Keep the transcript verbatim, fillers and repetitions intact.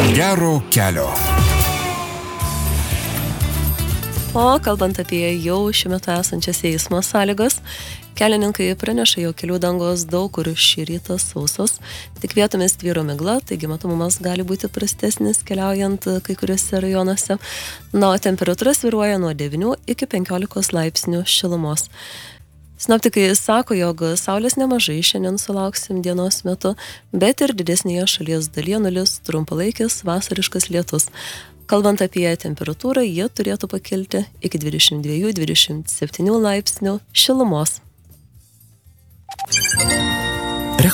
Gero kelio. O kalbant apie jau šiuo metu esančias eismo sąlygas, kelininkai praneša, jog kelių dangos daug kur šį rytą sausos, tik vietomis tvyro migla, taigi matomumas gali būti prastesnis keliaujant kai kuriuose rajonuose. Na, o temperatūra svyruoja nuo devynių iki penkiolikos laipsnių šilumos. Sinoptikai sako, jog saulės nemažai šiandien sulauksim dienos metu, bet ir didesnėje šalies dalyje nulis trumpalaikis vasariškas lietus. Kalbant apie temperatūrą, jie turėtų pakilti iki dvidešimt dviejų dvidešimt septynių laipsnių šilumos.